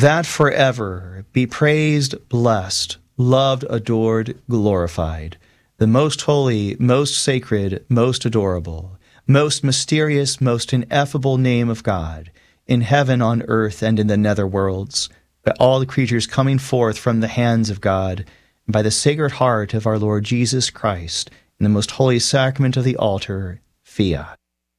that forever be praised, blessed, loved, adored, glorified, the most holy, most sacred, most adorable, most mysterious, most ineffable name of God, in heaven, on earth, and in the nether worlds, by all the creatures coming forth from the hands of God, and by the Sacred Heart of our Lord Jesus Christ, in the most holy sacrament of the altar, Fiat.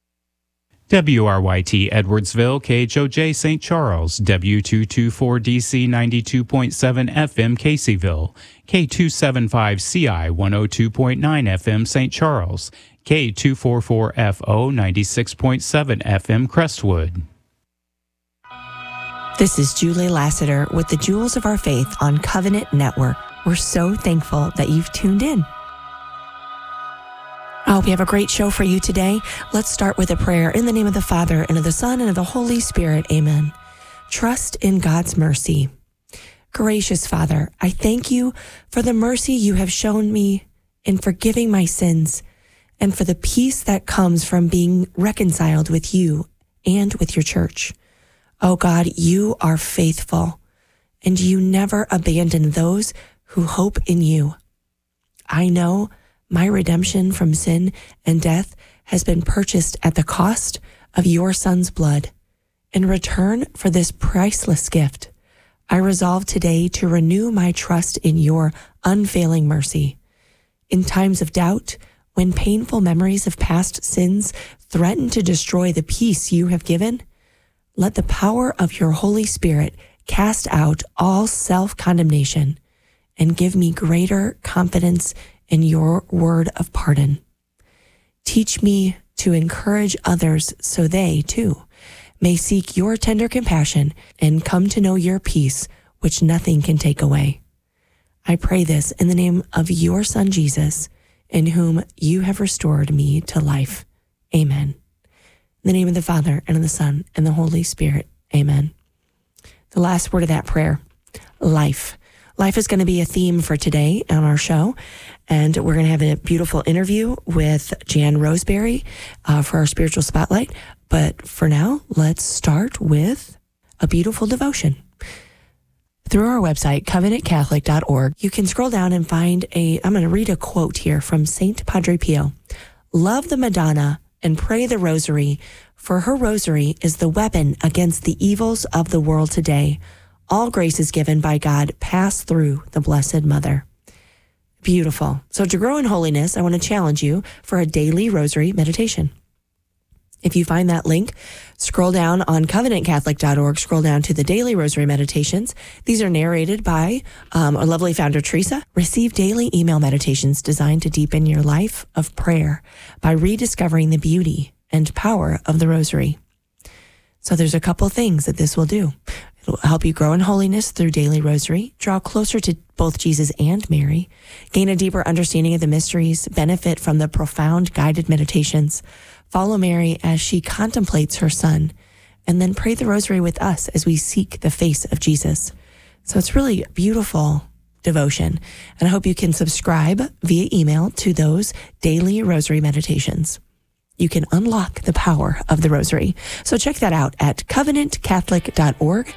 WRYT Edwardsville, KHOJ St. Charles, W224DC 92.7 FM Caseyville, K275CI 102.9 FM St. Charles, K244FO 96.7 FM Crestwood. This is Julie Lassiter with the Jewels of Our Faith on Covenant Network. We're so thankful that you've tuned in. Oh, we have a great show for you today. Let's start with a prayer in the name of the Father, and of the Son, and of the Holy Spirit. Amen. Trust in God's mercy. Gracious Father, I thank you for the mercy you have shown me in forgiving my sins, and for the peace that comes from being reconciled with you and with your church. Oh God, you are faithful, and you never abandon those who hope in you. I know my redemption from sin and death has been purchased at the cost of your Son's blood. In return for this priceless gift, I resolve today to renew my trust in your unfailing mercy. In times of doubt, when painful memories of past sins threaten to destroy the peace you have given, let the power of your Holy Spirit cast out all self-condemnation and give me greater confidence in your word of pardon. Teach me to encourage others so they, too, may seek your tender compassion and come to know your peace, which nothing can take away. I pray this in the name of your Son, Jesus, in whom you have restored me to life. Amen. In the name of the Father, and of the Son, and the Holy Spirit. Amen. The last word of that prayer, life. Life is going to be a theme for today on our show, and we're going to have a beautiful interview with Jan Roseberry for our spiritual spotlight. But for now, let's start with a beautiful devotion. Through our website, covenantcatholic.org, you can scroll down and find I'm going to read a quote here from Saint Padre Pio. Love the Madonna and pray the rosary, for her rosary is the weapon against the evils of the world today. All graces given by God pass through the Blessed Mother. Beautiful. So to grow in holiness, I want to challenge you for a daily rosary meditation. If you find that link, scroll down on covenantcatholic.org, scroll down to the daily rosary meditations. These are narrated by our lovely founder, Teresa. Receive daily email meditations designed to deepen your life of prayer by rediscovering the beauty and power of the rosary. So there's a couple things that this will do. It'll help you grow in holiness through daily rosary, draw closer to both Jesus and Mary, gain a deeper understanding of the mysteries, benefit from the profound guided meditations, follow Mary as she contemplates her Son, and then pray the rosary with us as we seek the face of Jesus. So it's really a beautiful devotion, and I hope you can subscribe via email to those daily rosary meditations. You can unlock the power of the rosary. So check that out at covenantcatholic.org.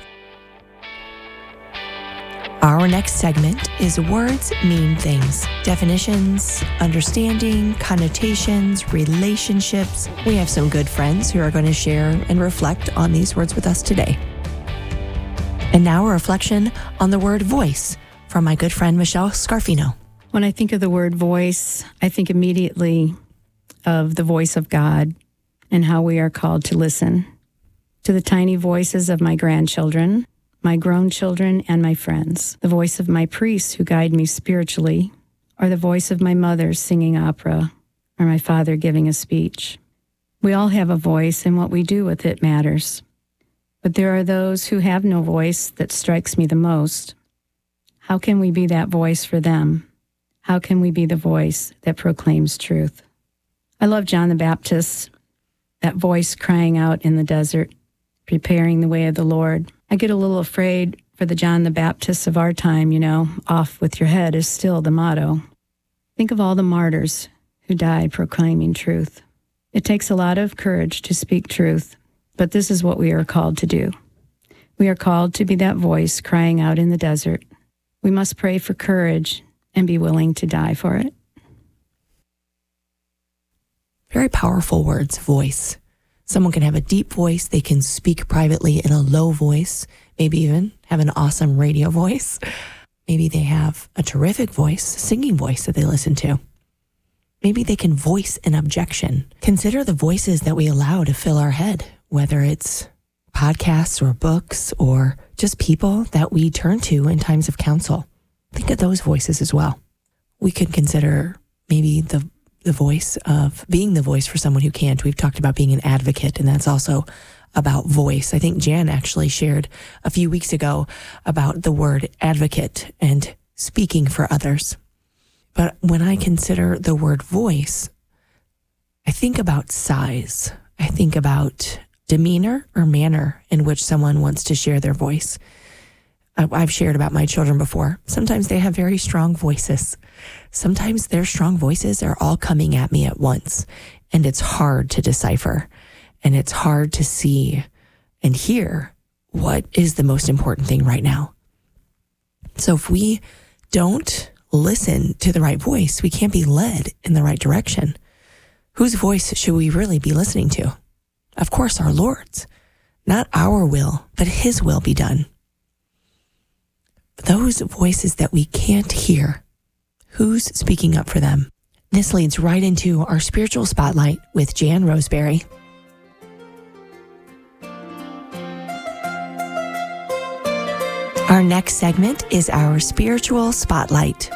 Our next segment is Words Mean Things. Definitions, understanding, connotations, relationships. We have some good friends who are going to share and reflect on these words with us today. And now a reflection on the word voice from my good friend Michelle Scarfino. When I think of the word voice, I think immediately of the voice of God and how we are called to listen to the tiny voices of my grandchildren, my grown children, and my friends, the voice of my priests who guide me spiritually, or the voice of my mother singing opera, or my father giving a speech. We all have a voice, and what we do with it matters. But there are those who have no voice that strikes me the most. How can we be that voice for them? How can we be the voice that proclaims truth? I love John the Baptist, that voice crying out in the desert, preparing the way of the Lord. I get a little afraid for the John the Baptist of our time, off with your head is still the motto. Think of all the martyrs who died proclaiming truth. It takes a lot of courage to speak truth, but this is what we are called to do. We are called to be that voice crying out in the desert. We must pray for courage and be willing to die for it. Very powerful words, voice. Someone can have a deep voice. They can speak privately in a low voice, maybe even have an awesome radio voice. Maybe they have a terrific voice, singing voice that they listen to. Maybe they can voice an objection. Consider the voices that we allow to fill our head, whether it's podcasts or books or just people that we turn to in times of counsel. Think of those voices as well. We could consider maybe the voice of being the voice for someone who can't. We've talked about being an advocate, and that's also about voice. I think Jan actually shared a few weeks ago about the word advocate and speaking for others. But when I consider the word voice, I think about size. I think about demeanor or manner in which someone wants to share their voice. I've shared about my children before. Sometimes they have very strong voices. Sometimes their strong voices are all coming at me at once, and it's hard to decipher, and it's hard to see and hear what is the most important thing right now. So if we don't listen to the right voice, we can't be led in the right direction. Whose voice should we really be listening to? Of course, our Lord's. Not our will, but His will be done. Those voices that we can't hear, who's speaking up for them? This leads right into our spiritual spotlight with Jan Roseberry. Our next segment is our spiritual spotlight.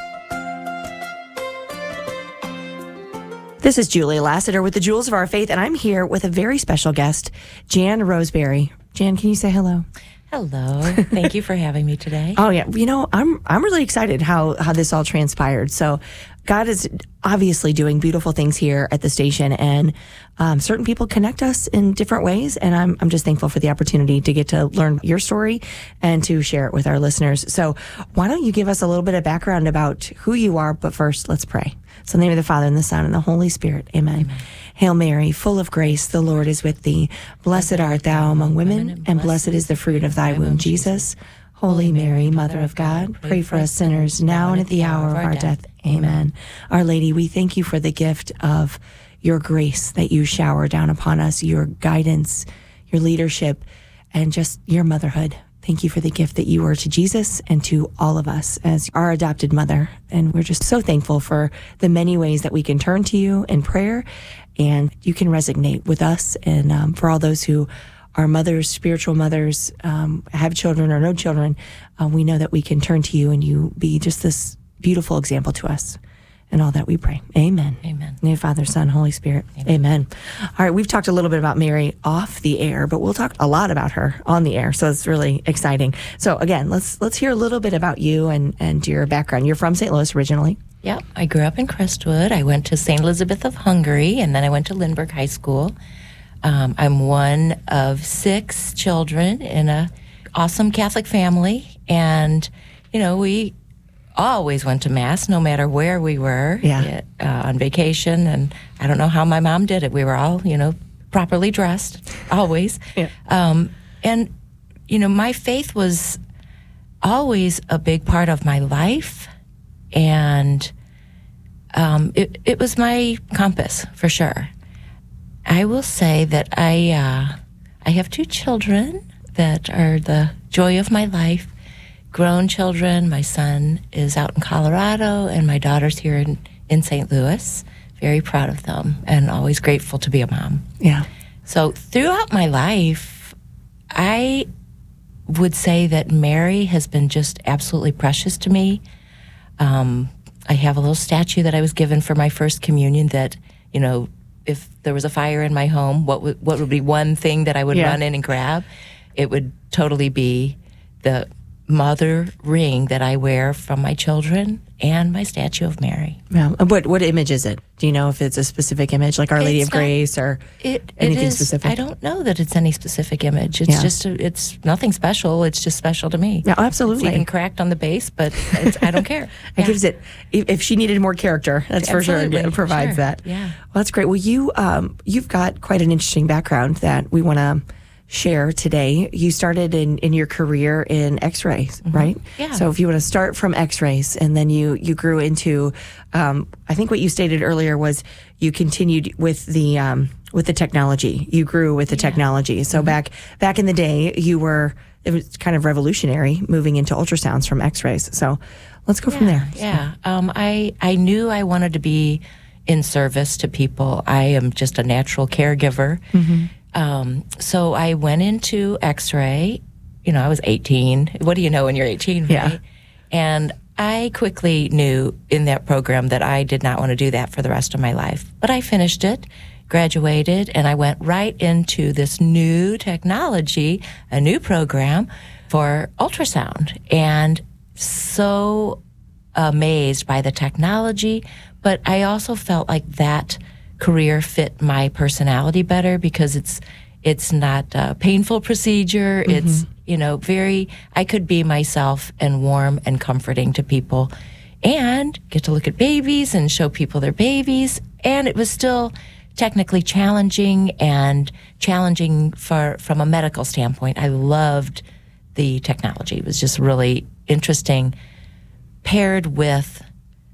This is Julia Lassiter with the Jewels of Our Faith, and I'm here with a very special guest, Jan Roseberry. Jan, can you say hello? Hello. Thank you for having me today. Oh yeah, I'm really excited how this all transpired. So God is obviously doing beautiful things here at the station, and certain people connect us in different ways. And I'm just thankful for the opportunity to get to learn your story and to share it with our listeners. So why don't you give us a little bit of background about who you are? But first, let's pray. So in the name of the Father, and the Son, and the Holy Spirit. Amen. Amen. Hail Mary, full of grace, the Lord is with thee. Blessed art thou among women, and blessed is the fruit of thy womb, Jesus. Holy Mary, Mother of God, pray for us sinners, now and at the hour of our death. Amen. Our Lady, we thank you for the gift of your grace that you shower down upon us, your guidance, your leadership, and just your motherhood. Thank you for the gift that you were to Jesus and to all of us as our adopted mother. And we're just so thankful for the many ways that we can turn to you in prayer, and you can resonate with us. And for all those who are mothers, spiritual mothers, have children or no children, we know that we can turn to you and you be just this beautiful example to us. And all that we pray. Amen. Amen. In the name of Father, Son, Holy Spirit. Amen. All right, we've talked a little bit about Mary off the air, but we'll talk a lot about her on the air. So it's really exciting. So again, let's hear a little bit about you and your background. You're from St. Louis originally. Yeah, I grew up in Crestwood. I went to St. Elizabeth of Hungary, and then I went to Lindbergh High School. I'm one of 6 children in a awesome Catholic family, and we always went to Mass, no matter where we were on vacation. And I don't know how my mom did it. We were all, properly dressed, always. Yeah. And my faith was always a big part of my life. And it was my compass, for sure. I will say that I have 2 children that are the joy of my life. Grown children. My son is out in Colorado, and my daughter's here in St. Louis. Very proud of them, and always grateful to be a mom. Yeah. So throughout my life, I would say that Mary has been just absolutely precious to me. I have a little statue that I was given for my first communion that, if there was a fire in my home, what would be one thing that I would run in and grab? It would totally be the mother ring that I wear from my children and my statue of Mary. Yeah. What image is it? Do you know if it's a specific image, like Our Lady of Grace, or anything specific? I don't know that it's any specific image. It's just it's nothing special. It's just special to me. Yeah, absolutely. It's even cracked on the base, but I don't care. It gives it. If she needed more character, that's absolutely. For sure. It provides that. Yeah. Well, that's great. Well, you've got quite an interesting background that we want to share today. You started in your career in X-rays, right? Yeah. So if you want to start from X-rays, and then you grew into, I think what you stated earlier was you continued with the technology. You grew with the technology. So back in the day, it was kind of revolutionary moving into ultrasounds from X-rays. So let's go from there. Yeah. I knew I wanted to be in service to people. I am just a natural caregiver. So I went into X-ray. I was 18. What do you know when you're 18, right? Yeah. And I quickly knew in that program that I did not want to do that for the rest of my life. But I finished it, graduated, and I went right into this new technology, a new program for ultrasound. And so amazed by the technology, but I also felt like that career fit my personality better because it's not a painful procedure. It's, I could be myself and warm and comforting to people and get to look at babies and show people their babies. And it was still technically challenging from a medical standpoint. I loved the technology. It was just really interesting paired with,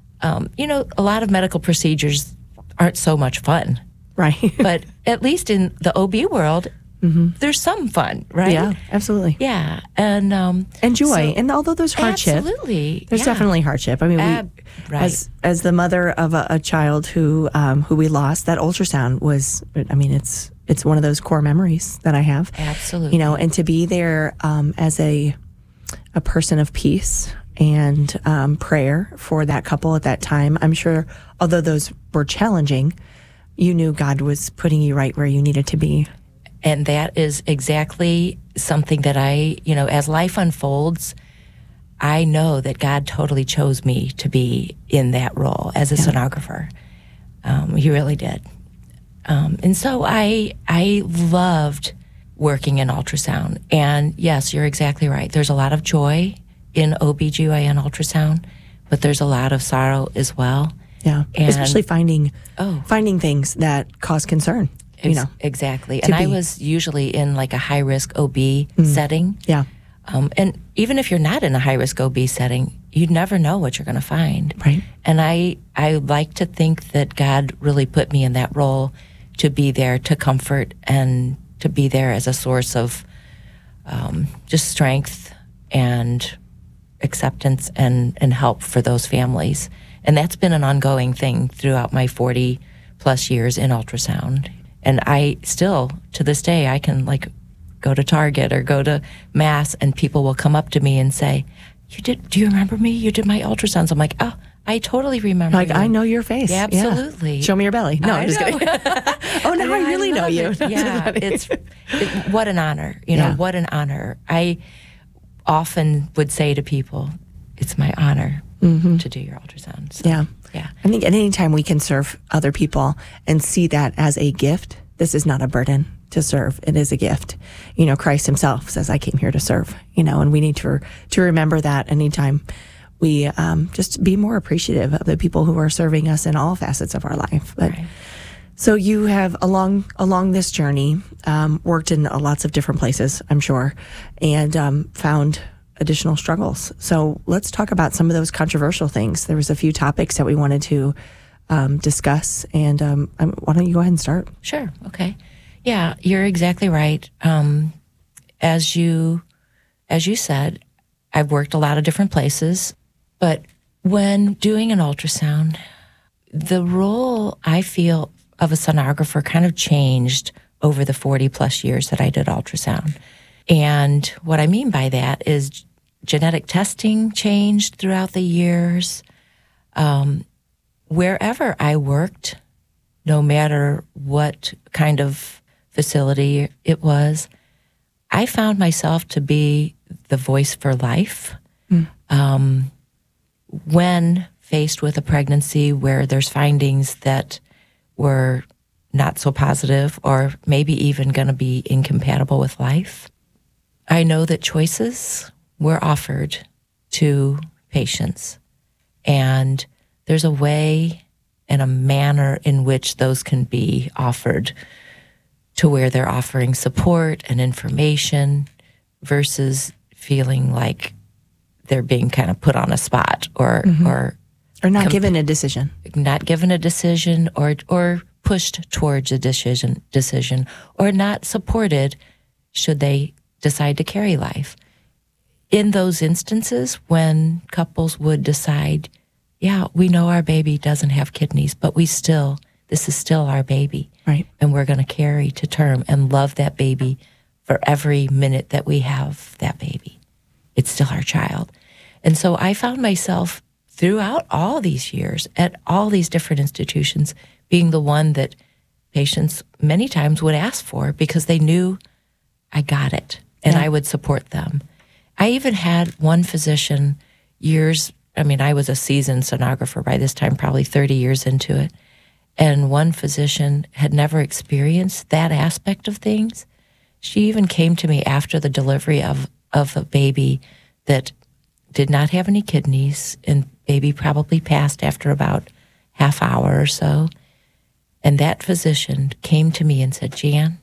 a lot of medical procedures aren't so much fun. Right. But at least in the OB world, there's some fun, right? Yeah, absolutely. Yeah. And joy. And although there's hardship, absolutely, there's definitely hardship. I mean, right. as the mother of a child who we lost, that ultrasound was, it's one of those core memories that I have. Absolutely. And to be there as a person of peace and prayer for that couple at that time. I'm sure, although those were challenging, you knew God was putting you right where you needed to be. And that is exactly something that as life unfolds, I know that God totally chose me to be in that role as a sonographer. He really did. And so I loved working in ultrasound. And yes, you're exactly right. There's a lot of joy in OBGYN ultrasound, but there's a lot of sorrow as well. Yeah, and especially finding things that cause concern. Exactly. And I was usually in like a high risk OB setting. Yeah. And even if you're not in a high risk OB setting, you never know what you're going to find. Right. And I like to think that God really put me in that role to be there to comfort and to be there as a source of just strength and acceptance and help for those families. And that's been an ongoing thing throughout my 40 plus years in ultrasound. And I still, to this day, I can go to Target or go to Mass and people will come up to me and say, do you remember me? You did my ultrasounds. I'm like, oh, I totally remember you. I know your face. Yeah, absolutely. Yeah. Show me your belly. No, I'm just kidding. Oh, no, I really know you. Yeah, what an honor. What an honor. I often would say to people, it's my honor to do your ultrasound. So, yeah. Yeah. I think anytime we can serve other people and see that as a gift, this is not a burden to serve. It is a gift. Christ himself says, I came here to serve, and we need to remember that anytime we just be more appreciative of the people who are serving us in all facets of our life. But right. So you have along this journey worked in lots of different places, I'm sure, and found additional struggles. So let's talk about some of those controversial things. There was a few topics that we wanted to discuss, and why don't you go ahead and start? Sure. Okay. Yeah, you're exactly right. As you said, I've worked a lot of different places, but when doing an ultrasound, the role I feel of a sonographer kind of changed over the 40 plus years that I did ultrasound. And what I mean by that is genetic testing changed throughout the years. Wherever I worked, no matter what kind of facility it was, I found myself to be the voice for life. When faced with a pregnancy where there's findings that were not so positive or maybe even going to be incompatible with life, I know that choices were offered to patients, and there's a way and a manner in which those can be offered to where they're offering support and information versus feeling like they're being kind of put on a spot or not given a decision. Not given a decision or pushed towards a decision or not supported should they decide to carry life. In those instances when couples would decide, yeah, we know our baby doesn't have kidneys, but this is still our baby. Right. And we're going to carry to term and love that baby for every minute that we have that baby. It's still our child. And so I found myself throughout all these years at all these different institutions being the one that patients many times would ask for because they knew I got it and I would support them. I even had one physician I was a seasoned sonographer by this time, probably 30 years into it. And one physician had never experienced that aspect of things. She even came to me after the delivery of a baby that did not have any kidneys, and baby probably passed after about half hour or so. And that physician came to me and said, Jan,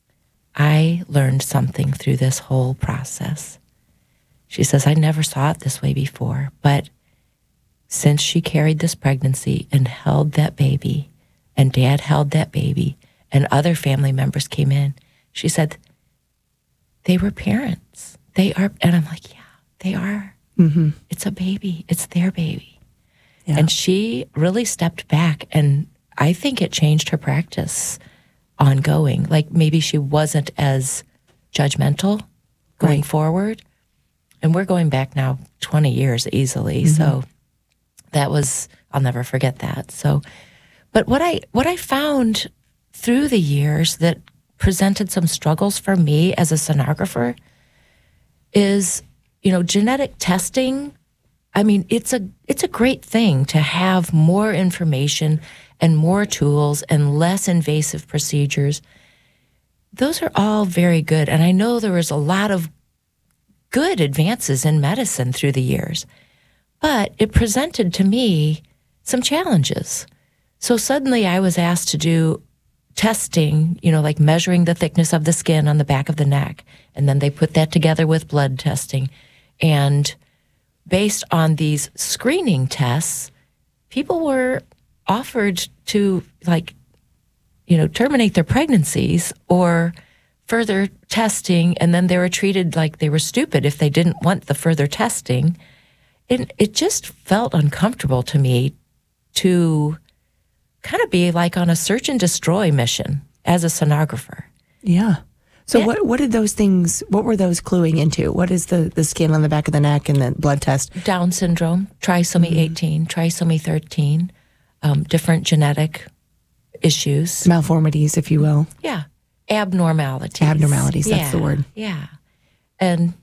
I learned something through this whole process. She says, I never saw it this way before, but since she carried this pregnancy and held that baby, and Dad held that baby, and other family members came in, she said, they were parents. They are. And I'm like, yeah, they are. Mm-hmm. It's a baby. It's their baby. Yeah. And she really stepped back, and I think it changed her practice ongoing. Like maybe she wasn't as judgmental going forward. And we're going back now 20 years easily. Mm-hmm. So that was, I'll never forget that. So, but what I found through the years that presented some struggles for me as a sonographer is, genetic testing. I mean, it's a great thing to have more information and more tools and less invasive procedures. Those are all very good. And I know there was a lot of good advances in medicine through the years, but it presented to me some challenges. So suddenly I was asked to do testing, like measuring the thickness of the skin on the back of the neck. And then they put that together with blood testing. And based on these screening tests, people were offered to terminate their pregnancies or further testing. And then they were treated like they were stupid if they didn't want the further testing. And it just felt uncomfortable to me to kind of be like on a search and destroy mission as a sonographer. Yeah. So what were those cluing into? What is the skin on the back of the neck and the blood test? Down syndrome, trisomy 18, trisomy 13, different issues. Malformities, if you will. Yeah. Abnormalities. Abnormalities, that's the word. Yeah. And,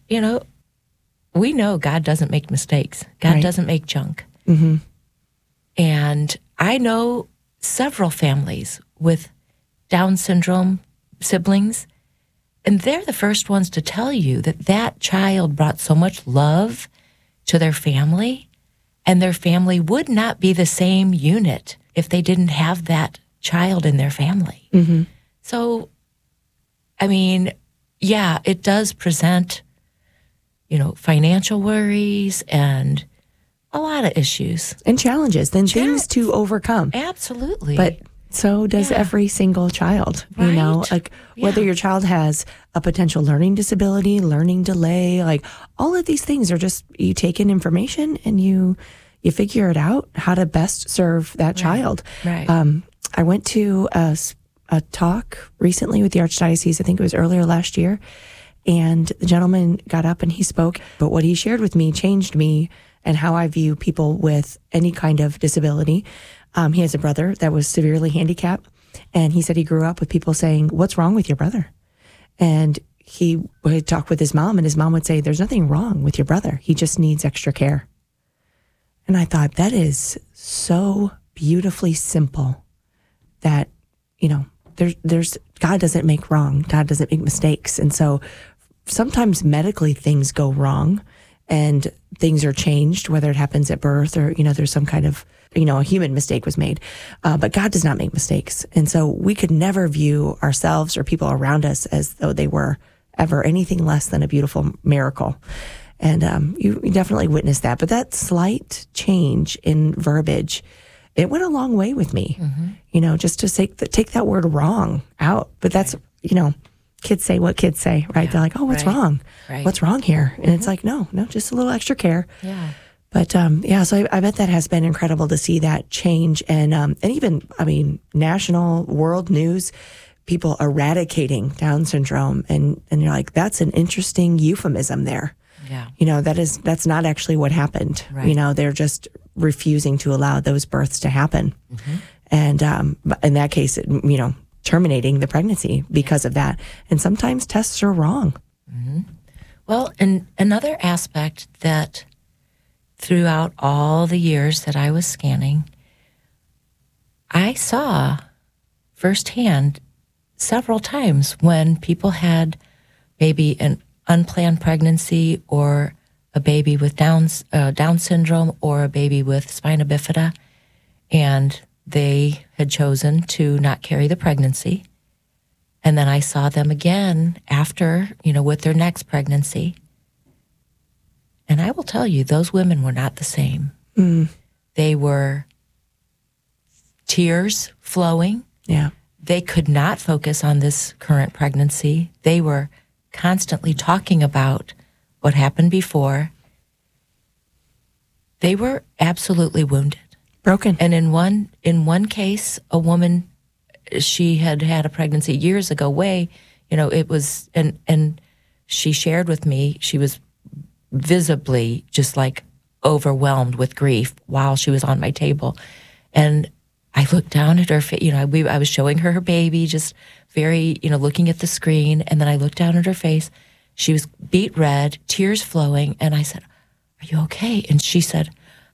we know God doesn't make mistakes. God doesn't make junk. Mm-hmm. And I know several families with Down syndrome siblings, and they're the first ones to tell you that child brought so much love to their family, and their family would not be the same unit if they didn't have that child in their family. Mm-hmm. So, I mean, yeah, it does present, financial worries and a lot of issues. And challenges, then things to overcome. Absolutely. But so does every single child, Right. Whether your child has a potential learning disability, learning delay, all of these things are just, you take in information and you figure it out how to best serve that child. Right. I went to a talk recently with the Archdiocese, I think it was earlier last year, and the gentleman got up and he spoke, but what he shared with me changed me and how I view people with any kind of disability. He has a brother that was severely handicapped, and he said he grew up with people saying, "What's wrong with your brother?" And he would talk with his mom, and his mom would say, "There's nothing wrong with your brother. He just needs extra care." And I thought, that is so beautifully simple that, there's God doesn't make wrong. God doesn't make mistakes. And so sometimes medically things go wrong and things are changed, whether it happens at birth or, there's some kind of a human mistake was made. But God does not make mistakes. And so we could never view ourselves or people around us as though they were ever anything less than a beautiful miracle. And you definitely witnessed that. But that slight change in verbiage, it went a long way with me, just to take that word wrong out. But that's, kids say what kids say, right? They're like, oh, what's wrong? Right. What's wrong here? And it's like, no, just a little extra care. Yeah. But so I bet that has been incredible to see that change. And even, national world news, people eradicating Down syndrome. And you're like, that's an interesting euphemism there. Yeah. That's not actually what happened. Right. They're just refusing to allow those births to happen. And in that case, terminating the pregnancy because of that. And sometimes tests are wrong. Well, and another aspect that throughout all the years that I was scanning, I saw firsthand several times when people had maybe an unplanned pregnancy or a baby with Down syndrome or a baby with spina bifida, and they had chosen to not carry the pregnancy. And then I saw them again after, with their next pregnancy. And I will tell you, those women were not the same. They were tears flowing. Yeah. They could not focus on this current pregnancy. They were constantly talking about what happened before. They were absolutely wounded. Broken. And in one case, a woman, she had had a pregnancy years ago, it was, and she shared with me, she was visibly just like overwhelmed with grief while she was on my table. And I looked down at her, I was showing her baby, just very, looking at the screen. And then I looked down at her face. She was beet red, tears flowing. And I said, "Are you okay?" And she said,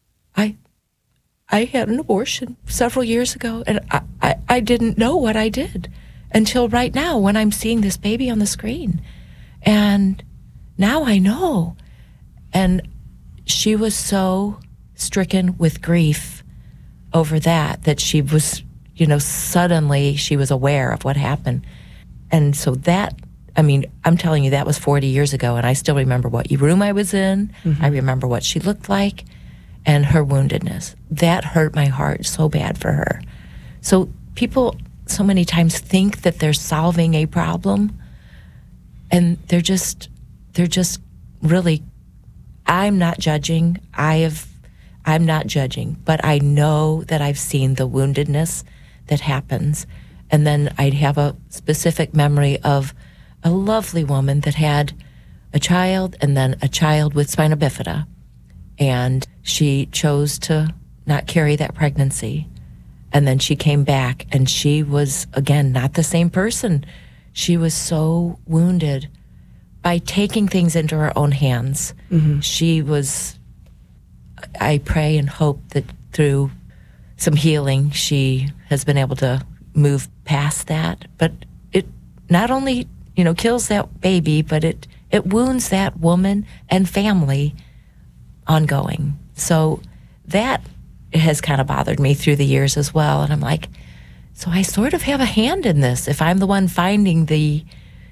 I had an abortion several years ago, and I didn't know what I did until right now when I'm seeing this baby on the screen. And now I know. And she was so stricken with grief over that she was, suddenly she was aware of what happened. And so I'm telling you, that was 40 years ago, and I still remember what room I was in. I remember what she looked like. And her woundedness, that hurt my heart so bad for her. So people so many times think that they're solving a problem, and they're just really, I'm not judging. I'm not judging, but I know that I've seen the woundedness that happens. And then I'd have a specific memory of a lovely woman that had a child and then a child with spina bifida. And she chose to not carry that pregnancy. And then she came back, and she was, again, not the same person. She was so wounded by taking things into her own hands. She was, I pray and hope that through some healing, she has been able to move past that. But it not only, kills that baby, but it wounds that woman and family ongoing. So that has kind of bothered me through the years as well. And I'm like, so I sort of have a hand in this. If I'm the one finding the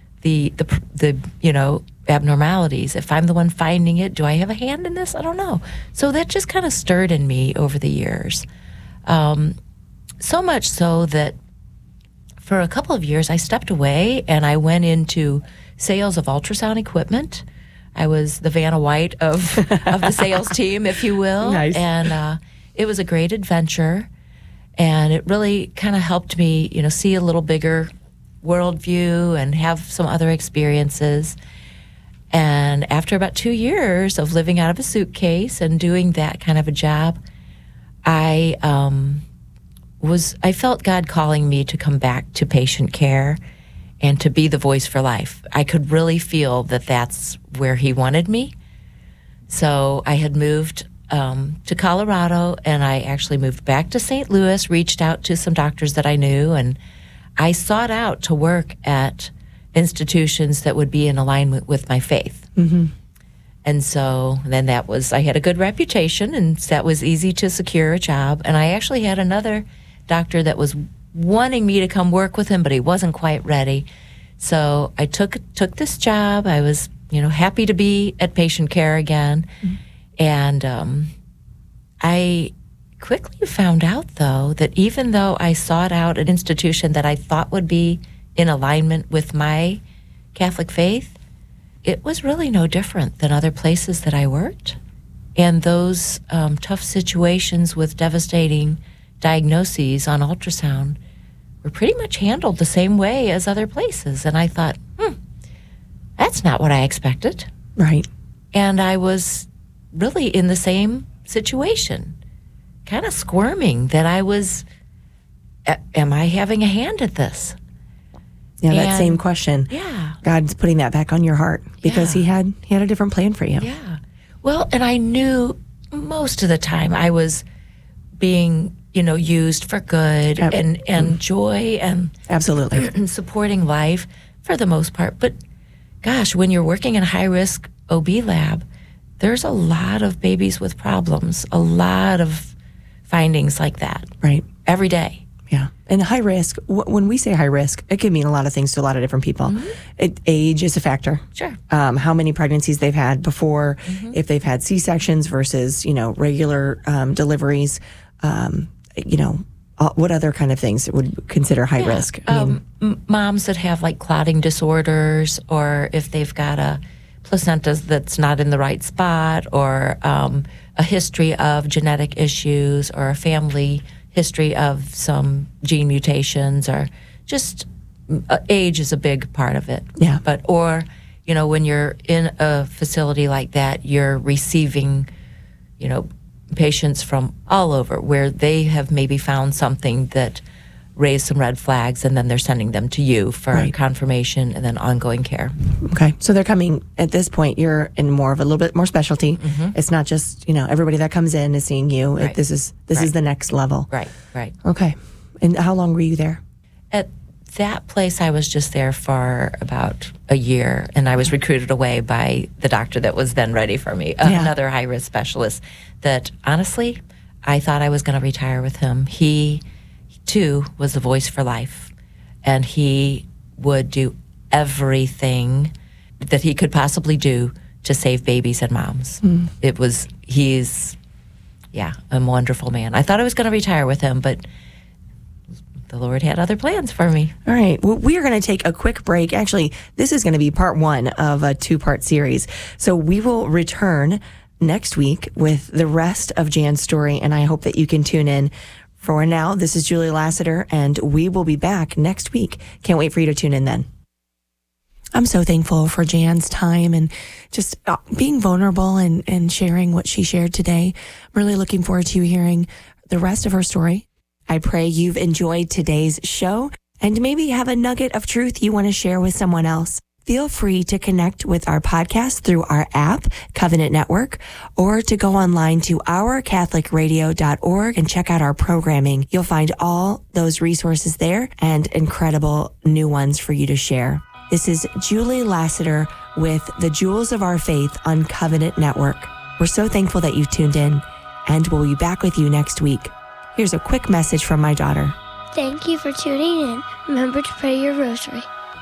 abnormalities, if I'm the one finding it, do I have a hand in this? I don't know. So that just kind of stirred in me over the years. So much so that for a couple of years I stepped away and I went into sales of ultrasound equipment. I was the Vanna White of the sales team, if you will. Nice. And it was a great adventure. And it really kind of helped me, see a little bigger worldview and have some other experiences. And after about 2 years of living out of a suitcase and doing that kind of a job, I felt God calling me to come back to patient care and to be the voice for life. I could really feel that that's where he wanted me. So I had moved to Colorado, and I actually moved back to St. Louis, reached out to some doctors that I knew, and I sought out to work at institutions that would be in alignment with my faith. And so then I had a good reputation, and that was easy to secure a job. And I actually had another doctor that was wanting me to come work with him, but he wasn't quite ready. So I took this job. I was, happy to be at patient care again. Mm-hmm. And I quickly found out, though, that even though I sought out an institution that I thought would be in alignment with my Catholic faith, it was really no different than other places that I worked. And those tough situations with devastating diagnoses on ultrasound were pretty much handled the same way as other places. And I thought, that's not what I expected. Right. And I was really in the same situation, kind of squirming that I was, am I having a hand at this? Yeah, that same question. Yeah. God's putting that back on your heart because he had a different plan for you. Yeah. Well, and I knew most of the time I was being, used for good and joy and absolutely and supporting life for the most part. But gosh, when you're working in a high-risk OB lab, there's a lot of babies with problems, a lot of findings like that. Right. Every day. Yeah. And high risk, when we say high risk, it can mean a lot of things to a lot of different people. Mm-hmm. Age is a factor. Sure. How many pregnancies they've had before, if they've had C-sections versus, regular deliveries, what other kind of things would consider high risk? Moms that have like clotting disorders, or if they've got a placenta that's not in the right spot, or a history of genetic issues, or a family history of some gene mutations, or just age is a big part of it. Yeah. Or when you're in a facility like that, you're receiving, patients from all over where they have maybe found something that raised some red flags, and then they're sending them to you for confirmation and then ongoing care. Okay. So they're coming, at this point, you're in more of a little bit more specialty. It's not just, everybody that comes in is seeing you. Right. This is the next level. Right. Okay. And how long were you there? At that place, I was just there for about a year, and I was recruited away by the doctor that was then ready for me, another high-risk specialist that, honestly, I thought I was going to retire with him. He too was the voice for life, and he would do everything that he could possibly do to save babies and moms. He's a wonderful man. I thought I was going to retire with him, but the Lord had other plans for me. All right. Well, we are going to take a quick break. Actually, this is going to be part 1 of a 2-part series. So we will return next week with the rest of Jan's story, and I hope that you can tune in. For now, this is Julie Lassiter, and we will be back next week. Can't wait for you to tune in then. I'm so thankful for Jan's time and just being vulnerable and sharing what she shared today. I'm really looking forward to you hearing the rest of her story. I pray you've enjoyed today's show and maybe have a nugget of truth you want to share with someone else. Feel free to connect with our podcast through our app, Covenant Network, or to go online to ourcatholicradio.org and check out our programming. You'll find all those resources there and incredible new ones for you to share. This is Julie Lassiter with the Jewels of Our Faith on Covenant Network. We're so thankful that you've tuned in, and we'll be back with you next week. Here's a quick message from my daughter. Thank you for tuning in. Remember to pray your rosary.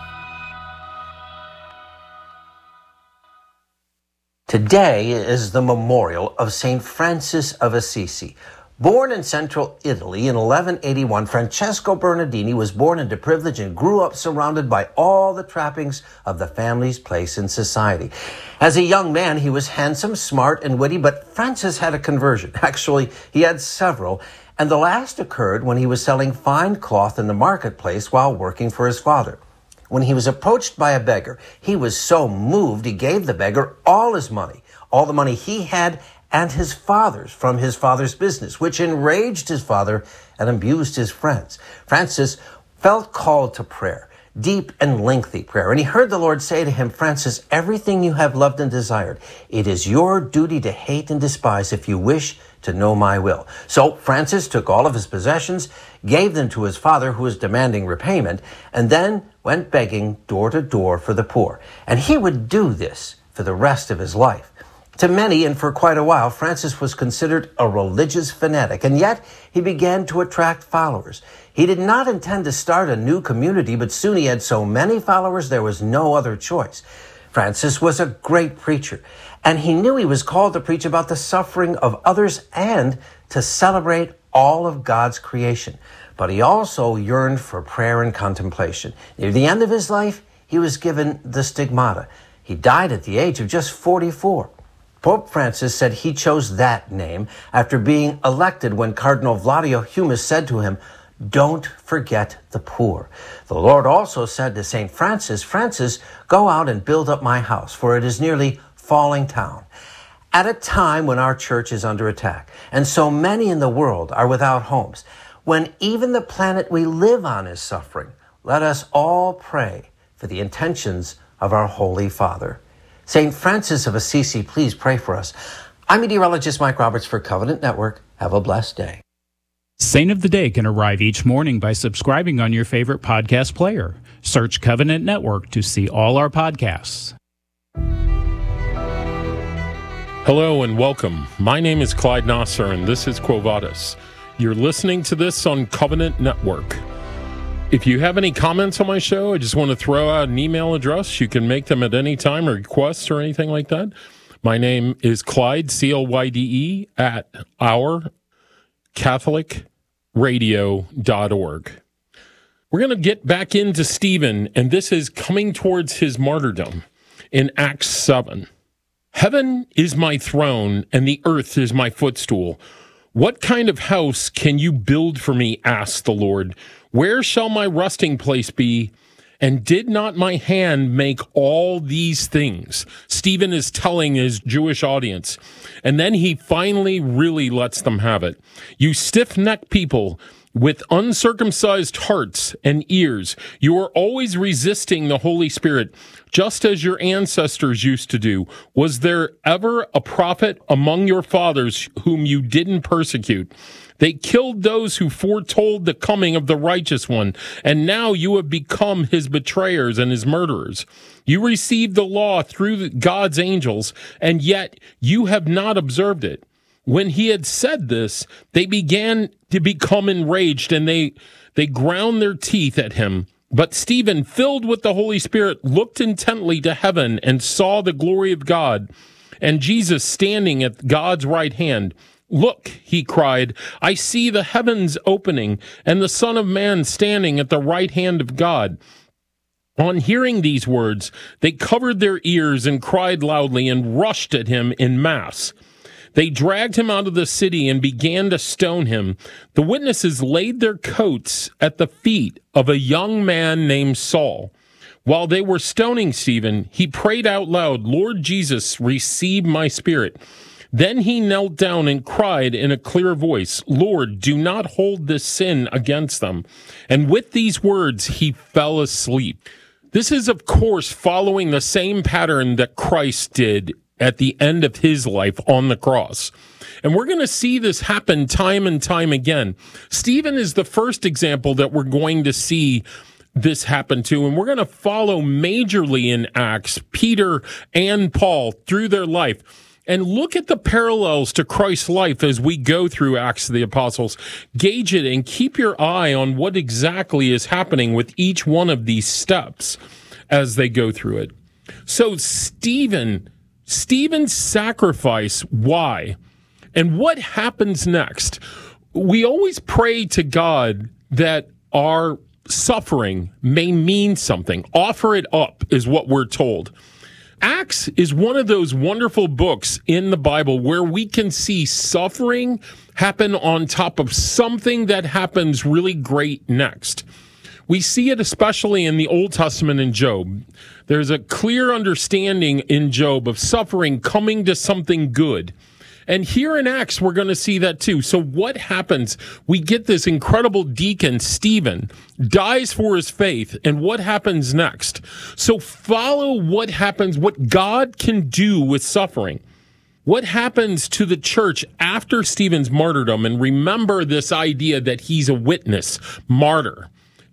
Today is the memorial of St. Francis of Assisi. Born in central Italy in 1181, Francesco Bernardini was born into privilege and grew up surrounded by all the trappings of the family's place in society. As a young man, he was handsome, smart, and witty, but Francis had a conversion. Actually, he had several, and the last occurred when he was selling fine cloth in the marketplace while working for his father. When he was approached by a beggar, he was so moved he gave the beggar all his money, all the money he had and his father's from his father's business, which enraged his father and amused his friends. Francis felt called to prayer, deep and lengthy prayer, and he heard the Lord say to him, "Francis, everything you have loved and desired, it is your duty to hate and despise if you wish to know my will." So Francis took all of his possessions, gave them to his father, who was demanding repayment, and then went begging door to door for the poor. And he would do this for the rest of his life. To many, and for quite a while, Francis was considered a religious fanatic, and yet he began to attract followers. He did not intend to start a new community, but soon he had so many followers there was no other choice. Francis was a great preacher, and he knew he was called to preach about the suffering of others and to celebrate all of God's creation. But he also yearned for prayer and contemplation. Near the end of his life, he was given the stigmata. He died at the age of just 44. Pope Francis said he chose that name after being elected when Cardinal Vladio Hummus said to him, "Don't forget the poor." The Lord also said to St. Francis, "Francis, go out and build up my house, for it is nearly falling down." At a time when our church is under attack, and so many in the world are without homes, when even the planet we live on is suffering, let us all pray for the intentions of our Holy Father. St. Francis of Assisi, please pray for us. I'm meteorologist Mike Roberts for Covenant Network. Have a blessed day. Saint of the Day can arrive each morning by subscribing on your favorite podcast player. Search Covenant Network to see all our podcasts. Hello and welcome. My name is Clyde Nasser and this is Quo Vadis. You're listening to this on Covenant Network. If you have any comments on my show, I just want to throw out an email address. You can make them at any time or requests or anything like that. My name is Clyde, CLYDE, at ourcatholicradio.org. We're going to get back into Stephen, and this is coming towards his martyrdom in Acts 7. Heaven is my throne, and the earth is my footstool. What kind of house can you build for me, asked the Lord. Where shall my resting place be? And did not my hand make all these things? Stephen is telling his Jewish audience. And then he finally really lets them have it. You stiff-necked people with uncircumcised hearts and ears, you are always resisting the Holy Spirit, just as your ancestors used to do. Was there ever a prophet among your fathers whom you didn't persecute? They killed those who foretold the coming of the righteous one, and now you have become his betrayers and his murderers. You received the law through God's angels, and yet you have not observed it. When he had said this, they began to become enraged, and they ground their teeth at him. But Stephen, filled with the Holy Spirit, looked intently to heaven and saw the glory of God, and Jesus standing at God's right hand. Look, he cried, I see the heavens opening and the Son of Man standing at the right hand of God. On hearing these words, they covered their ears and cried loudly and rushed at him in mass. They dragged him out of the city and began to stone him. The witnesses laid their coats at the feet of a young man named Saul. While they were stoning Stephen, he prayed out loud, Lord Jesus, receive my spirit. Then he knelt down and cried in a clear voice, Lord, do not hold this sin against them. And with these words, he fell asleep. This is, of course, following the same pattern that Christ did at the end of his life on the cross. And we're going to see this happen time and time again. Stephen is the first example that we're going to see this happen to, and we're going to follow majorly in Acts, Peter and Paul through their life. And look at the parallels to Christ's life as we go through Acts of the Apostles. Gauge it and keep your eye on what exactly is happening with each one of these steps as they go through it. So Stephen's sacrifice, why? And what happens next? We always pray to God that our suffering may mean something. Offer it up is what we're told. Acts is one of those wonderful books in the Bible where we can see suffering happen on top of something that happens really great next. We see it especially in the Old Testament in Job. There's a clear understanding in Job of suffering coming to something good. And here in Acts, we're going to see that too. So what happens? We get this incredible deacon, Stephen, dies for his faith. And what happens next? So follow what happens, what God can do with suffering. What happens to the church after Stephen's martyrdom? And remember this idea that he's a witness, martyr.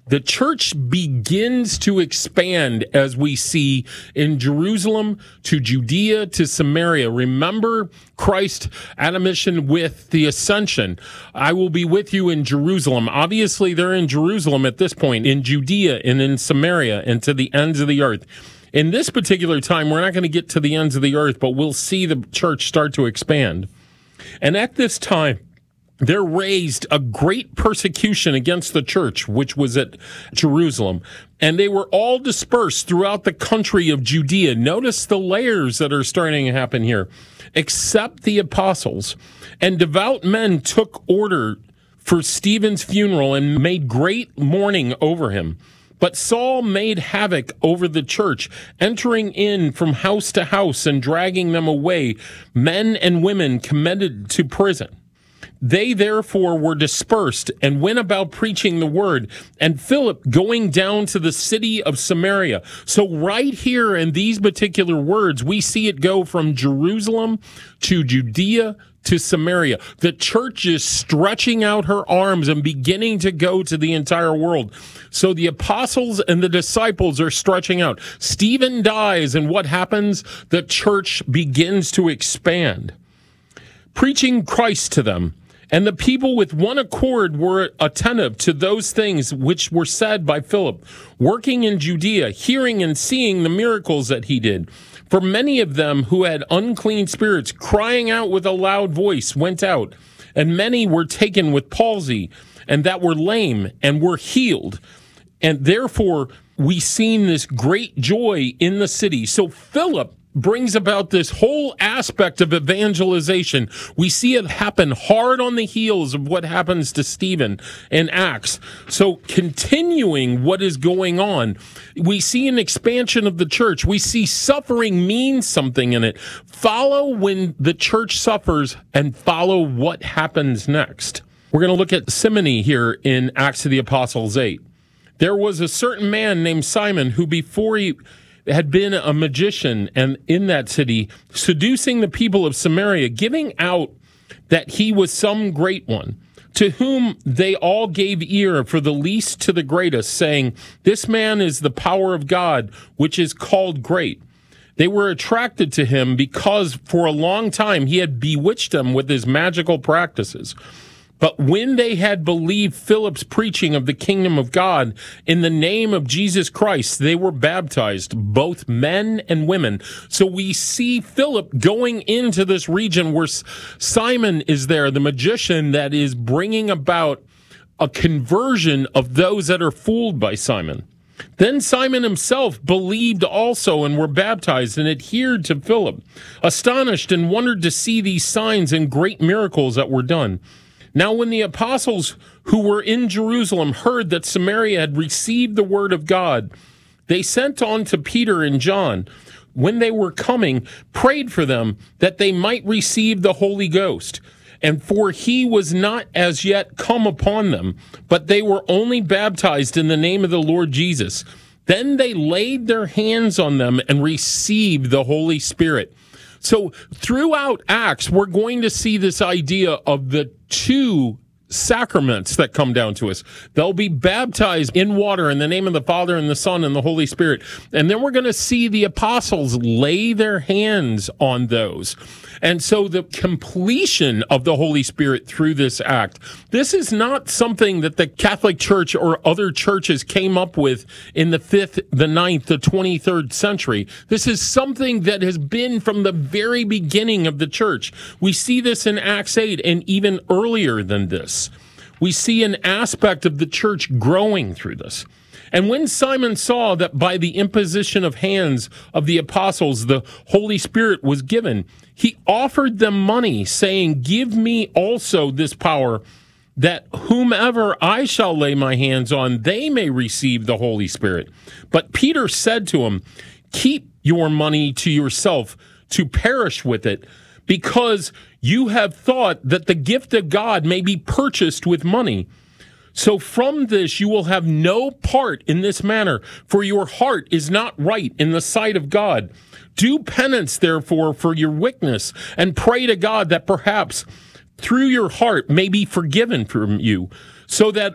The church begins to expand, as we see in Jerusalem to Judea to Samaria. Remember Christ at a mission with the ascension. I will be with you in Jerusalem. Obviously, they're in Jerusalem at this point, in Judea and in Samaria and to the ends of the earth. In this particular time, we're not going to get to the ends of the earth, but we'll see the church start to expand. And at this time, there raised a great persecution against the church, which was at Jerusalem, and they were all dispersed throughout the country of Judea. Notice the layers that are starting to happen here, except the apostles. And devout men took order for Stephen's funeral and made great mourning over him. But Saul made havoc over the church, entering in from house to house and dragging them away, men and women committed to prison. They therefore were dispersed and went about preaching the word, and Philip going down to the city of Samaria. So right here in these particular words, we see it go from Jerusalem to Judea to Samaria. The church is stretching out her arms and beginning to go to the entire world. So the apostles and the disciples are stretching out. Stephen dies, and what happens? The church begins to expand, preaching Christ to them. And the people with one accord were attentive to those things which were said by Philip, working in Judea, hearing and seeing the miracles that he did. For many of them who had unclean spirits, crying out with a loud voice, went out. And many were taken with palsy, and that were lame, and were healed. And therefore, we seen this great joy in the city. So Philip brings about this whole aspect of evangelization. We see it happen hard on the heels of what happens to Stephen in Acts. So continuing what is going on, we see an expansion of the church. We see suffering means something in it. Follow when the church suffers and follow what happens next. We're going to look at Simony here in Acts of the Apostles 8. There was a certain man named Simon who before he had been a magician and in that city, seducing the people of Samaria, giving out that he was some great one, to whom they all gave ear, for the least to the greatest, saying, "This man is the power of God, which is called great." They were attracted to him because for a long time he had bewitched them with his magical practices. But when they had believed Philip's preaching of the kingdom of God in the name of Jesus Christ, they were baptized, both men and women. So we see Philip going into this region where Simon is there, the magician that is bringing about a conversion of those that are fooled by Simon. Then Simon himself believed also and were baptized and adhered to Philip, astonished and wondered to see these signs and great miracles that were done. Now, when the apostles who were in Jerusalem heard that Samaria had received the word of God, they sent on to Peter and John, when they were coming, prayed for them that they might receive the Holy Ghost. And for he was not as yet come upon them, but they were only baptized in the name of the Lord Jesus. Then they laid their hands on them and received the Holy Spirit. So throughout Acts, we're going to see this idea of the two sacraments that come down to us. They'll be baptized in water in the name of the Father and the Son and the Holy Spirit. And then we're going to see the apostles lay their hands on those. And so the completion of the Holy Spirit through this act, this is not something that the Catholic Church or other churches came up with in the 5th, the 9th, the 23rd century. This is something that has been from the very beginning of the church. We see this in Acts 8 and even earlier than this. We see an aspect of the church growing through this. And when Simon saw that by the imposition of hands of the apostles the Holy Spirit was given, he offered them money, saying, "Give me also this power, that whomever I shall lay my hands on, they may receive the Holy Spirit." But Peter said to him, "Keep your money to yourself, to perish with it, because you have thought that the gift of God may be purchased with money. So from this you will have no part in this matter, for your heart is not right in the sight of God. Do penance, therefore, for your wickedness, and pray to God that perhaps through your heart may be forgiven from you, so that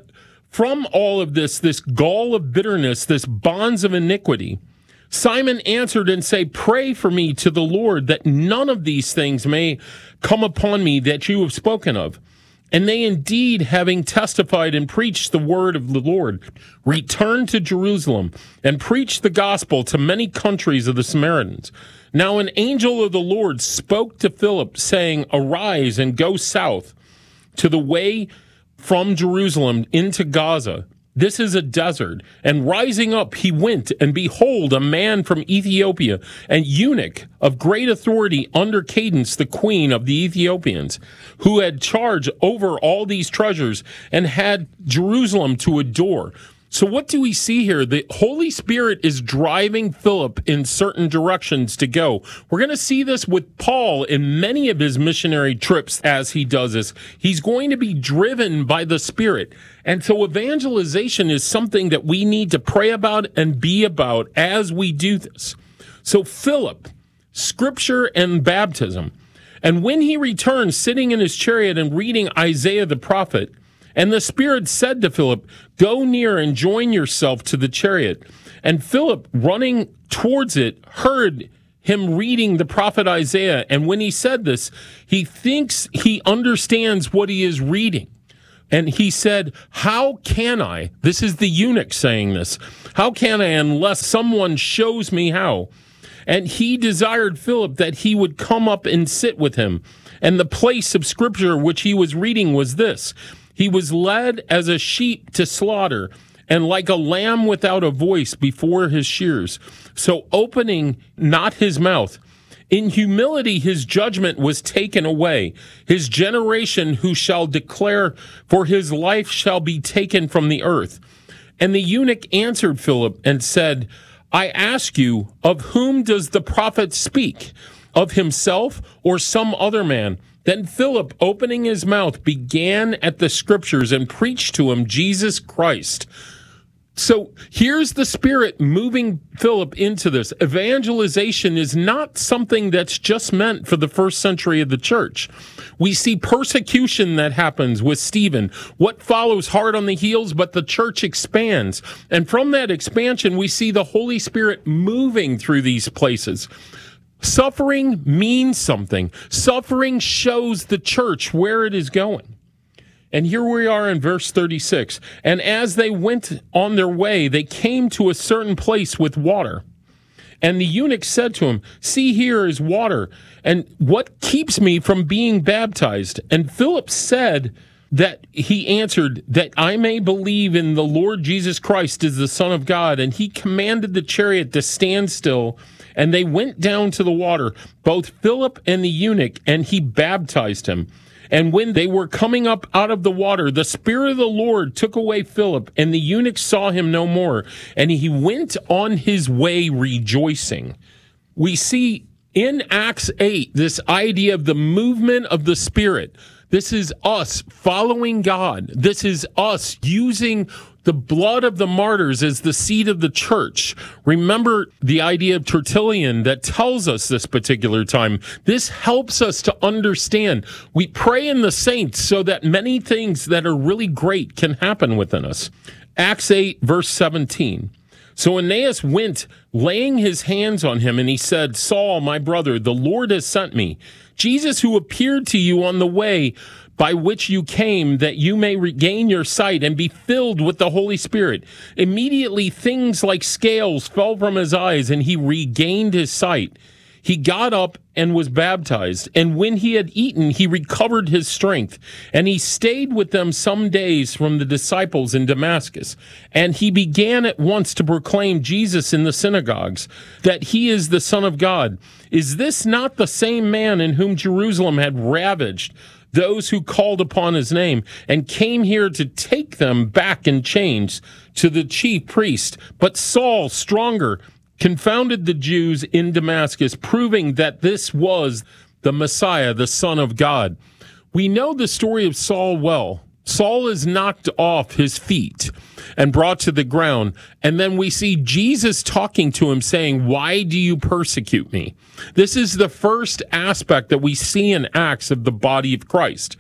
from all of this gall of bitterness, this bonds of iniquity, Simon answered and said, pray for me to the Lord that none of these things may come upon me that you have spoken of. And they indeed, having testified and preached the word of the Lord, returned to Jerusalem and preached the gospel to many countries of the Samaritans. Now an angel of the Lord spoke to Philip, saying, arise and go south to the way from Jerusalem into Gaza. This is a desert. And rising up, he went, and behold, a man from Ethiopia, an eunuch of great authority under Candace, the queen of the Ethiopians, who had charge over all these treasures and had Jerusalem to adore. So what do we see here? The Holy Spirit is driving Philip in certain directions to go. We're going to see this with Paul in many of his missionary trips as he does this. He's going to be driven by the Spirit. And so evangelization is something that we need to pray about and be about as we do this. So Philip, Scripture and baptism. And when he returned, sitting in his chariot and reading Isaiah the prophet, and the Spirit said to Philip, go near and join yourself to the chariot. And Philip, running towards it, heard him reading the prophet Isaiah. And when he said this, he thinks he understands what he is reading. And he said, how can I? This is the eunuch saying this. How can I unless someone shows me how? And he desired Philip that he would come up and sit with him. And the place of Scripture which he was reading was this. He was led as a sheep to slaughter, and like a lamb without a voice before his shears, so opening not his mouth. In humility his judgment was taken away. His generation who shall declare, for his life shall be taken from the earth. And the eunuch answered Philip and said, I ask you, of whom does the prophet speak? Of himself or some other man? Then Philip, opening his mouth, began at the Scriptures and preached to him Jesus Christ. So here's the Spirit moving Philip into this. Evangelization is not something that's just meant for the first century of the church. We see persecution that happens with Stephen. What follows hard on the heels, but the church expands. And from that expansion, we see the Holy Spirit moving through these places. Suffering means something. Suffering shows the church where it is going. And here we are in verse 36. And as they went on their way, they came to a certain place with water. And the eunuch said to him, see, here is water. And what keeps me from being baptized? And Philip said that he answered, that I may believe in the Lord Jesus Christ as the Son of God. And he commanded the chariot to stand still. And they went down to the water, both Philip and the eunuch, and he baptized him. And when they were coming up out of the water, the Spirit of the Lord took away Philip, and the eunuch saw him no more. And he went on his way rejoicing. We see in Acts 8 this idea of the movement of the Spirit. This is us following God. This is us using the blood of the martyrs as the seed of the church. Remember the idea of Tertullian that tells us this particular time. This helps us to understand. We pray in the saints so that many things that are really great can happen within us. Acts 8, verse 17. So Aeneas went, laying his hands on him, and he said, Saul, my brother, the Lord has sent me. Jesus, who appeared to you on the way by which you came, that you may regain your sight and be filled with the Holy Spirit. Immediately things like scales fell from his eyes, and he regained his sight. He got up and was baptized, and when he had eaten, he recovered his strength. And he stayed with them some days from the disciples in Damascus. And he began at once to proclaim Jesus in the synagogues, that he is the Son of God. Is this not the same man in whom Jerusalem had ravaged those who called upon his name, and came here to take them back in chains to the chief priest? But Saul, stronger, confounded the Jews in Damascus, proving that this was the Messiah, the Son of God. We know the story of Saul well. Saul is knocked off his feet and brought to the ground. And then we see Jesus talking to him saying, why do you persecute me? This is the first aspect that we see in Acts of the body of Christ.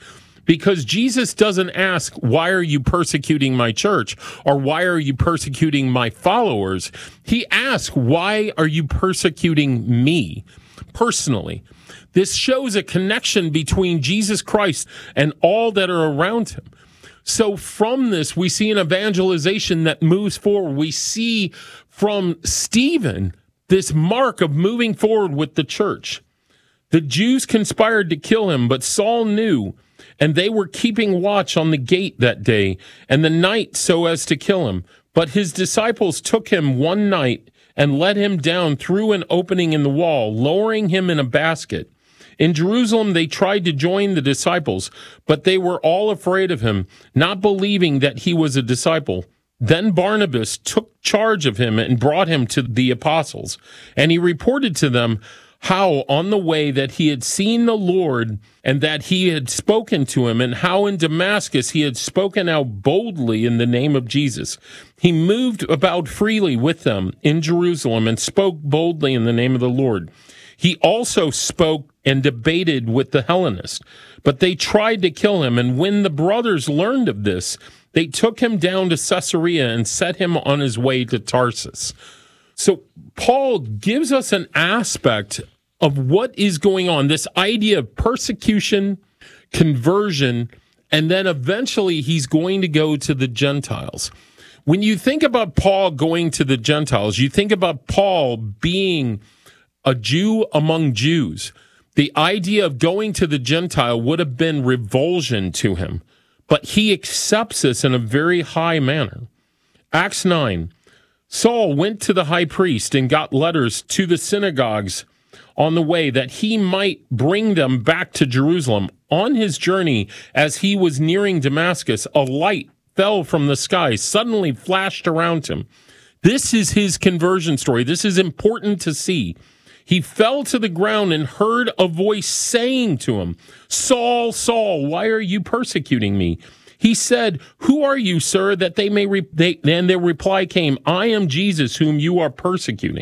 because Jesus doesn't ask, why are you persecuting my church? Or why are you persecuting my followers? He asks, why are you persecuting me personally? This shows a connection between Jesus Christ and all that are around him. So from this, we see an evangelization that moves forward. We see from Stephen this mark of moving forward with the church. The Jews conspired to kill him, but Saul knew, and they were keeping watch on the gate that day and the night so as to kill him. But his disciples took him one night and let him down through an opening in the wall, lowering him in a basket. In Jerusalem, they tried to join the disciples, but they were all afraid of him, not believing that he was a disciple. Then Barnabas took charge of him and brought him to the apostles, and he reported to them how on the way that he had seen the Lord and that he had spoken to him, and how in Damascus he had spoken out boldly in the name of Jesus. He moved about freely with them in Jerusalem and spoke boldly in the name of the Lord. He also spoke and debated with the Hellenists, but they tried to kill him. And when the brothers learned of this, they took him down to Caesarea and set him on his way to Tarsus. So Paul gives us an aspect of what is going on, this idea of persecution, conversion, and then eventually he's going to go to the Gentiles. When you think about Paul going to the Gentiles, you think about Paul being a Jew among Jews. The idea of going to the Gentile would have been revulsion to him, but he accepts this in a very high manner. Acts 9, Saul went to the high priest and got letters to the synagogues on the way that he might bring them back to Jerusalem. On his journey, as he was nearing Damascus, a light fell from the sky, suddenly flashed around him. This is his conversion story. This is important to see. He fell to the ground and heard a voice saying to him, Saul, Saul, why are you persecuting me? He said, who are you, sir? That they may, and their reply came, I am Jesus whom you are persecuting.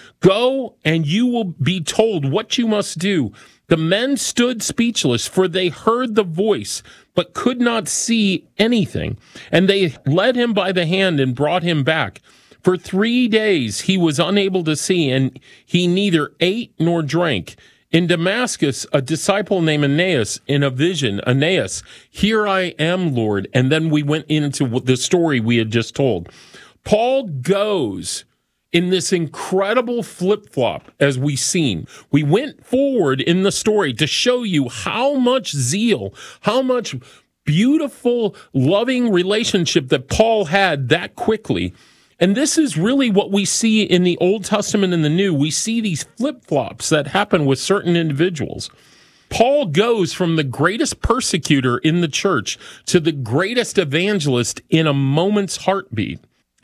Go and you will be told what you must do. The men stood speechless, for they heard the voice, but could not see anything. And they led him by the hand and brought him back. For 3 days he was unable to see, and he neither ate nor drank. In Damascus, a disciple named Aeneas, in a vision, Aeneas, here I am, Lord. And then we went into the story we had just told. Paul goes in this incredible flip-flop, as we've seen. We went forward in the story to show you how much zeal, how much beautiful, loving relationship that Paul had that quickly. And this is really what we see in the Old Testament and the New. We see these flip-flops that happen with certain individuals. Paul goes from the greatest persecutor in the church to the greatest evangelist in a moment's heartbeat.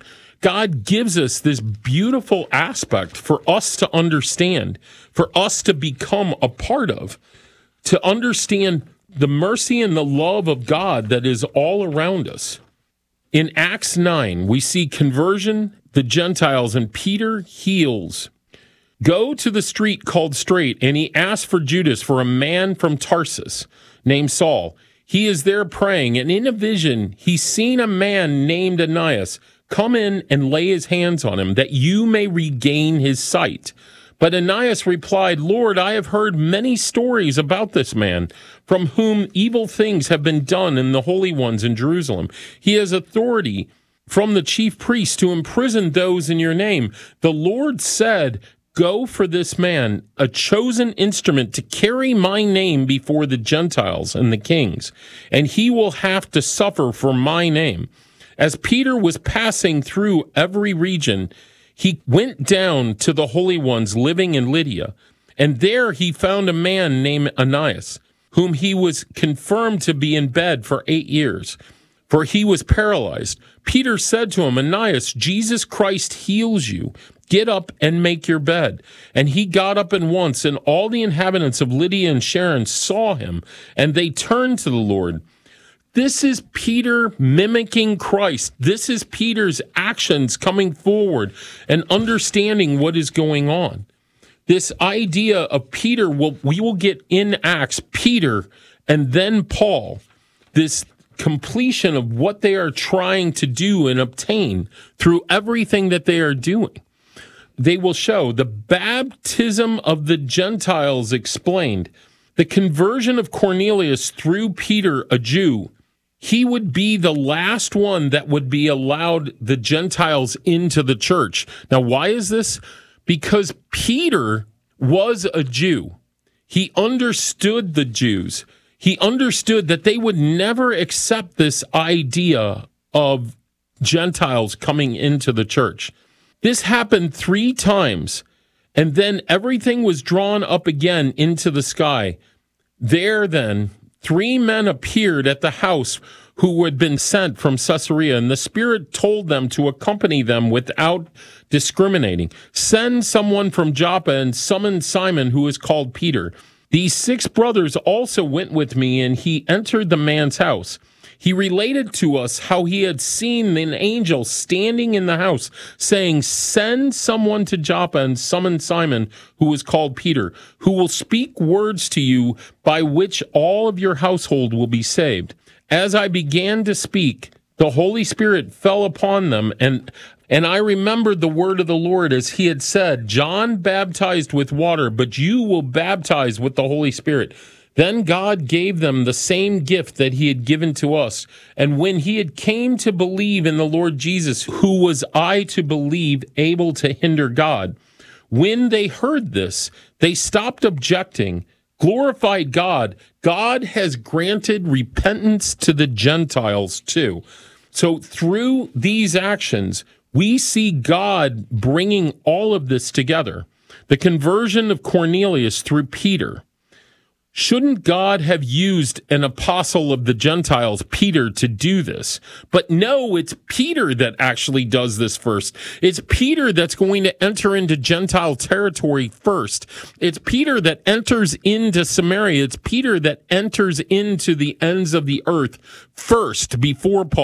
God gives us this beautiful aspect for us to understand, for us to become a part of, to understand the mercy and the love of God that is all around us. In Acts 9, we see conversion, the Gentiles, and Peter heals. Go to the street called Straight, and he asked for Judas, for a man from Tarsus named Saul. He is there praying, and in a vision, he's seen a man named Aeneas come in and lay his hands on him, that you may regain his sight. But Aeneas replied, Lord, I have heard many stories about this man, from whom evil things have been done in the holy ones in Jerusalem. He has authority from the chief priest to imprison those in your name. The Lord said, go for this man, a chosen instrument to carry my name before the Gentiles and the kings, and he will have to suffer for my name. As Peter was passing through every region, he went down to the holy ones living in Lydia, and there he found a man named Aeneas, whom he was confirmed to be in bed for 8 years, for he was paralyzed. Peter said to him, Aeneas, Jesus Christ heals you. Get up and make your bed. And he got up at once, and all the inhabitants of Lydia and Sharon saw him, and they turned to the Lord. This is Peter mimicking Christ. This is Peter's actions coming forward and understanding what is going on. This idea of Peter, we will get in Acts, Peter and then Paul. this completion of what they are trying to do and obtain through everything that they are doing. They will show the baptism of the Gentiles explained, the conversion of Cornelius through Peter, a Jew. He would be the last one that would be allowed the Gentiles into the church. Now, why is this? Because Peter was a Jew. He understood the Jews. He understood that they would never accept this idea of Gentiles coming into the church. This happened 3 times, and then everything was drawn up again into the sky. There then, 3 men appeared at the house who had been sent from Caesarea, and the Spirit told them to accompany them without discriminating. Send someone from Joppa and summon Simon, who is called Peter. These 6 brothers also went with me, and he entered the man's house. He related to us how he had seen an angel standing in the house, saying, send someone to Joppa and summon Simon, who is called Peter, who will speak words to you by which all of your household will be saved. As I began to speak, the Holy Spirit fell upon them, and I remembered the word of the Lord as he had said, John baptized with water, but you will baptize with the Holy Spirit. Then God gave them the same gift that he had given to us. And when he had came to believe in the Lord Jesus, who was I to believe able to hinder God? When they heard this, they stopped objecting, glorified God. God has granted repentance to the Gentiles too. So through these actions, we see God bringing all of this together. The conversion of Cornelius through Peter. Shouldn't God have used an apostle of the Gentiles, Peter, to do this? But no, it's Peter that actually does this first. It's Peter that's going to enter into Gentile territory first. It's Peter that enters into Samaria. It's Peter that enters into the ends of the earth first before Paul.